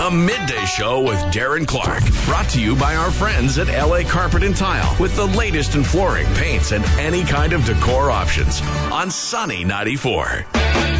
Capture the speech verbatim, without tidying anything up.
The Midday Show with Darren Clark. Brought to you by our friends at L A Carpet and Tile. With the latest in flooring, paints, and any kind of decor options. On Sunny ninety-four.